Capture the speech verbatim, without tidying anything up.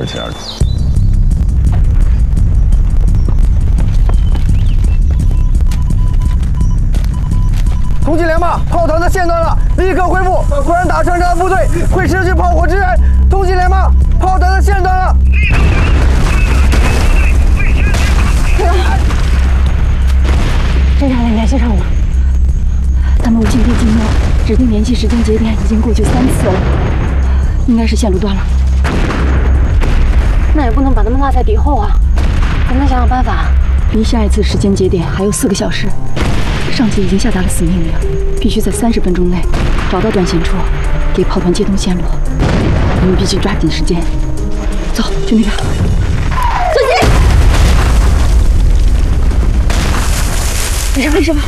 儿尖的。 通缉连骂，炮团的线断了，立刻恢复，不然打胜仗的部队会失去炮火支援。通缉连骂，炮团的线断了。 侦察连联系上了，他们无线电静默，指定联系时间节点已经过去三次了，应该是线路断了。那也不能把他们落在敌后啊，咱们想想办法。离下一次时间节点还有四个小时，上级已经下达了死命令，必须在三十分钟内找到断线处，给炮团接通线路。我们必须抓紧时间。走，去那边。小心！没事没事吧？